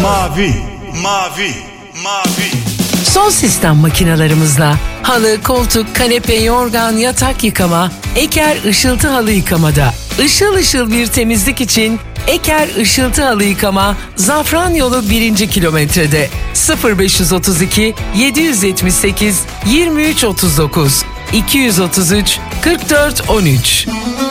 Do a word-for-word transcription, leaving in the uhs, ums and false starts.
Mavi, mavi, mavi. Son sistem makinalarımızla halı, koltuk, kanepe, yorgan, yatak yıkama, Eker ışıltı halı yıkamada. Işıl ışıl bir temizlik için Eker ışıltı halı yıkama Zafran Yolu birinci kilometrede. sıfır beş otuz iki yedi yetmiş sekiz yirmi üç otuz dokuz iki otuz üç kırk dört on üç.